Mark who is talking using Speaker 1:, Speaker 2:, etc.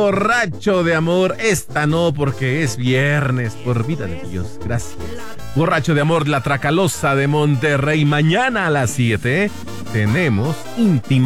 Speaker 1: borracho de amor. Esta no, porque es viernes, por vida de Dios, gracias. Borracho de amor, la Tracalosa de Monterrey. Mañana a las 7 tenemos íntima